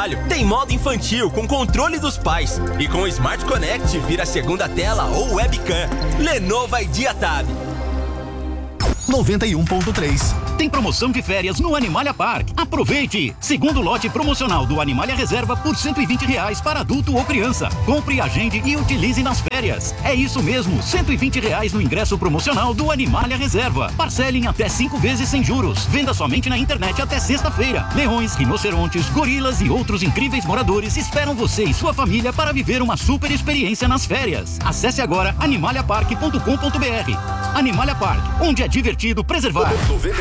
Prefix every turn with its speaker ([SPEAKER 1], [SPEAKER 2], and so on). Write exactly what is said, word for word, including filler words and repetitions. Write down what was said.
[SPEAKER 1] trabalho, tem modo infantil com controle dos pais. E com o Smart Connect vira segunda tela ou webcam. Lenovo Idea Tab.
[SPEAKER 2] noventa e um ponto três.
[SPEAKER 3] Tem promoção de férias no Animalia Park. Aproveite! Segundo lote promocional do Animalia Reserva por cento e vinte reais para adulto ou criança. Compre, agende e utilize nas férias. É isso mesmo, cento e vinte reais no ingresso promocional do Animalia Reserva. Parcele em até cinco vezes sem juros. Venda somente na internet até sexta-feira. Leões, rinocerontes, gorilas e outros incríveis moradores esperam você e sua família para viver uma super experiência nas férias. Acesse agora animalia park ponto com ponto br. Animalia Park, onde é divertido preservar.